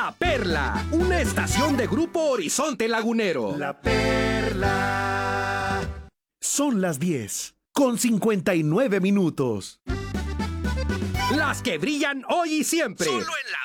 La Perla, una estación de Grupo Horizonte Lagunero. La Perla. Son las 10:59. Las que brillan hoy y siempre. Solo en La